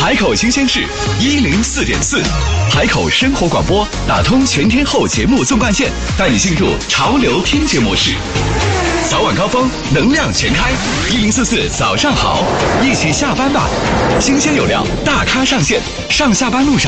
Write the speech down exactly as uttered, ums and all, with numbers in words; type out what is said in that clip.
海口新鲜事一零四点四，海口生活广播打通全天候节目纵贯线，带你进入潮流听节模式。早晚高峰，能量全开，一零四四早上好，一起下班吧。新鲜有料，大咖上线，上下班路上